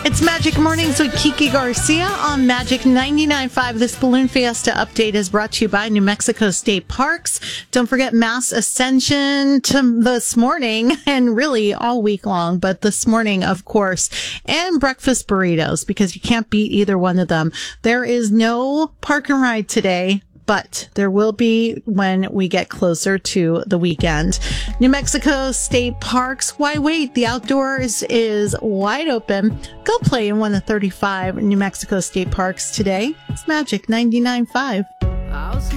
It's Magic Mornings with Kiki Garcia on Magic 99.5. This Balloon Fiesta update is brought to you by New Mexico State Parks. Don't forget Mass Ascension this morning and really all week long, but this morning, of course, and breakfast burritos because you can't beat either one of them. There is no park and ride today, but there will be when we get closer to the weekend. New Mexico State Parks. Why wait? The outdoors is wide open. Go play in one of 35 New Mexico State Parks today. It's Magic 99.5.